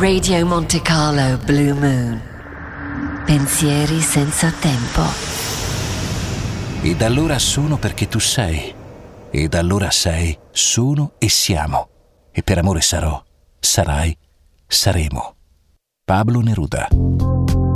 Radio Monte Carlo Blue Moon. Pensieri senza tempo. Ed allora sono perché tu sei. Ed allora sei, sono e siamo. E per amore sarò, sarai, saremo. Pablo Neruda.